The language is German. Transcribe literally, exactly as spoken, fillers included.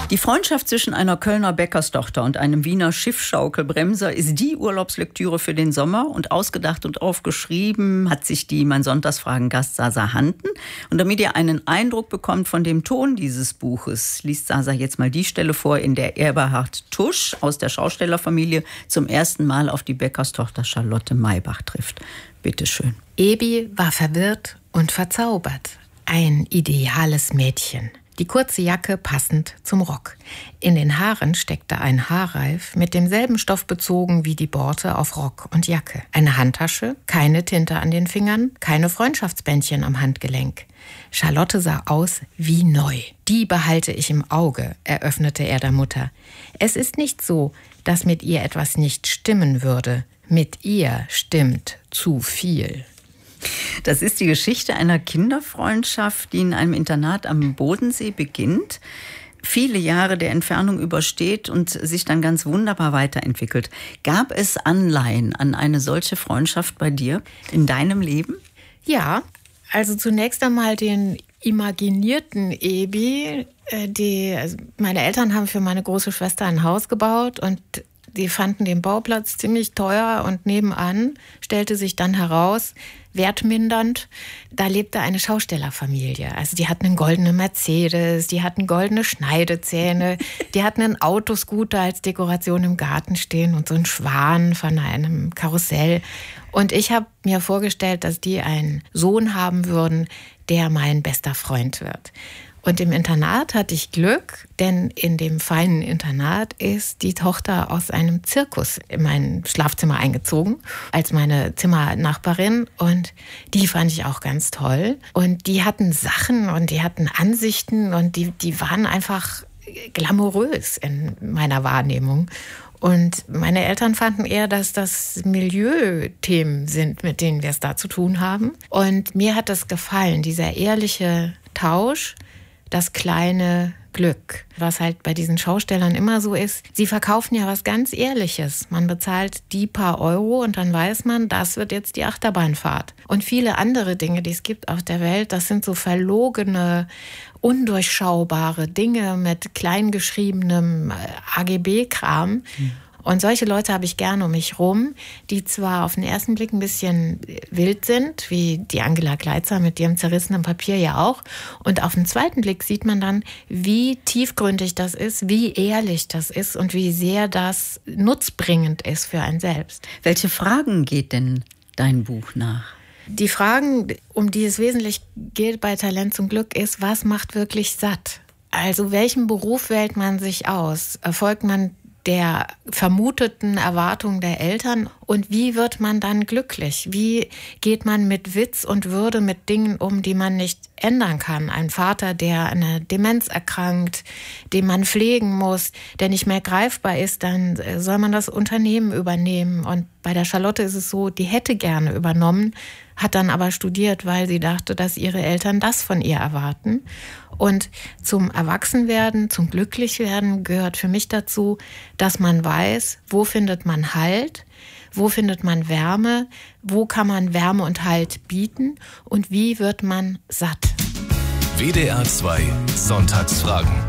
Die Freundschaft zwischen einer Kölner Bäckerstochter und einem Wiener Schiffschaukelbremser ist die Urlaubslektüre für den Sommer, und ausgedacht und aufgeschrieben hat sich die Mein Sonntagsfragen-Gast Sasa Hanten. Und damit ihr einen Eindruck bekommt von dem Ton dieses Buches, liest Sasa jetzt mal die Stelle vor, in der Eberhard Tusch aus der Schaustellerfamilie zum ersten Mal auf die Bäckerstochter Charlotte Maybach trifft. Bitte schön. Ebi war verwirrt und verzaubert. Ein ideales Mädchen. Die kurze Jacke passend zum Rock. In den Haaren steckte ein Haarreif mit demselben Stoff bezogen wie die Borte auf Rock und Jacke. Eine Handtasche, keine Tinte an den Fingern, keine Freundschaftsbändchen am Handgelenk. Charlotte sah aus wie neu. Die behalte ich im Auge, eröffnete er der Mutter. Es ist nicht so, dass mit ihr etwas nicht stimmen würde. Mit ihr stimmt zu viel. Das ist die Geschichte einer Kinderfreundschaft, die in einem Internat am Bodensee beginnt, viele Jahre der Entfernung übersteht und sich dann ganz wunderbar weiterentwickelt. Gab es Anleihen an eine solche Freundschaft bei dir in deinem Leben? Ja, also zunächst einmal den imaginierten Ebi. Die, also meine Eltern haben für meine große Schwester ein Haus gebaut und die fanden den Bauplatz ziemlich teuer, und nebenan stellte sich dann heraus, wertmindernd, da lebte eine Schaustellerfamilie. Also die hatten einen goldenen Mercedes, die hatten goldene Schneidezähne, die hatten einen Autoscooter als Dekoration im Garten stehen und so einen Schwan von einem Karussell. Und ich habe mir vorgestellt, dass die einen Sohn haben würden, der mein bester Freund wird. Und im Internat hatte ich Glück, denn in dem feinen Internat ist die Tochter aus einem Zirkus in mein Schlafzimmer eingezogen, als meine Zimmernachbarin. Und die fand ich auch ganz toll. Und die hatten Sachen und die hatten Ansichten und die, die waren einfach glamourös in meiner Wahrnehmung. Und meine Eltern fanden eher, dass das Milieuthemen sind, mit denen wir es da zu tun haben. Und mir hat das gefallen, dieser ehrliche Tausch, das kleine Glück, was halt bei diesen Schaustellern immer so ist. Sie verkaufen ja was ganz Ehrliches. Man bezahlt die paar Euro und dann weiß man, das wird jetzt die Achterbahnfahrt. Und viele andere Dinge, die es gibt auf der Welt, das sind so verlogene, undurchschaubare Dinge mit kleingeschriebenem A G B-Kram. Hm. Und solche Leute habe ich gerne um mich rum, die zwar auf den ersten Blick ein bisschen wild sind, wie die Angela Gleitzer mit ihrem zerrissenen Papier ja auch. Und auf den zweiten Blick sieht man dann, wie tiefgründig das ist, wie ehrlich das ist und wie sehr das nutzbringend ist für einen selbst. Welche Fragen geht denn dein Buch nach? Die Fragen, um die es wesentlich geht bei Talent zum Glück, ist, was macht wirklich satt? Also welchen Beruf wählt man sich aus? Erfolgt man der vermuteten Erwartungen der Eltern, und wie wird man dann glücklich? Wie geht man mit Witz und Würde mit Dingen um, die man nicht ändern kann? Ein Vater, der an einer Demenz erkrankt, den man pflegen muss, der nicht mehr greifbar ist, dann soll man das Unternehmen übernehmen. Und bei der Charlotte ist es so, die hätte gerne übernommen, hat dann aber studiert, weil sie dachte, dass ihre Eltern das von ihr erwarten. Und zum Erwachsenwerden, zum Glücklichwerden gehört für mich dazu, dass man weiß, wo findet man Halt, wo findet man Wärme, wo kann man Wärme und Halt bieten und wie wird man satt. W D R zwei Sonntagsfragen.